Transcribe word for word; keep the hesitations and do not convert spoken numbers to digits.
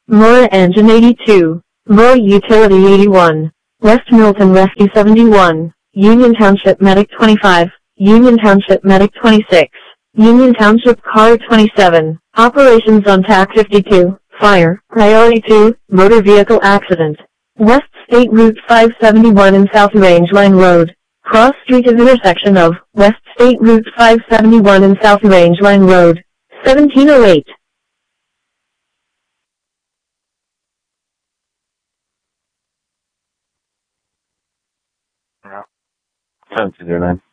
Mora Engine eighty-two, Mora Utility eighty-one, West Milton Rescue seventy-one, Union Township Medic twenty-five, Union Township Medic twenty-six, Union Township Car twenty-seven, Operations on T A C fifty-two, Fire, Priority two, Motor Vehicle Accident. West State Route five seventy-one and South Range Line Road. Cross Street is intersection of West State Route five seventy-one and South Range Line Road. seventeen oh eight. Yeah. ten two zero nine.